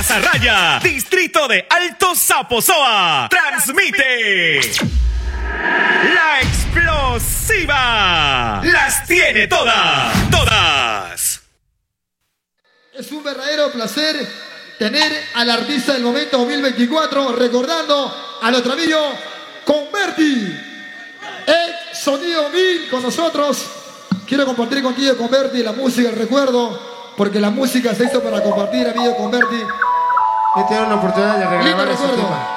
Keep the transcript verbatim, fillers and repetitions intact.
Raya, distrito de Alto Zaposoa, transmite La Explosiva. Las tiene todas, todas. Es un verdadero placer tener al artista del momento dos mil veinticuatro, recordando a nuestro amigo Converti, el Sonido Mil con nosotros. Quiero compartir contigo, Converti, la música, el recuerdo, porque la música se hizo para compartir, amigo Converti. Y tiene una oportunidad de regalar ese tema.